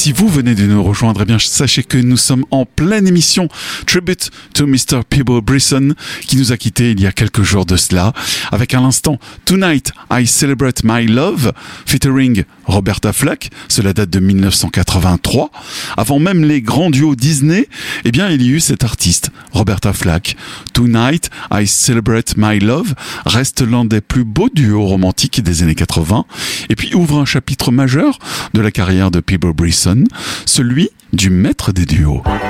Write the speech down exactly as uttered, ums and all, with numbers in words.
si vous venez de nous rejoindre, eh bien, sachez que nous sommes en pleine émission Tribute to mister Peabo Brisson, qui nous a quittés il y a quelques jours de cela, avec à l'instant Tonight I Celebrate My Love, featuring Roberta Flack. Cela date de dix-neuf cent quatre-vingt-trois. Avant même les grands duos Disney, eh bien, il y a eu cet artiste, Roberta Flack. Tonight I Celebrate My Love reste l'un des plus beaux duos romantiques des années quatre-vingts, et puis ouvre un chapitre majeur de la carrière de Peabo Brisson, celui du maître des duos.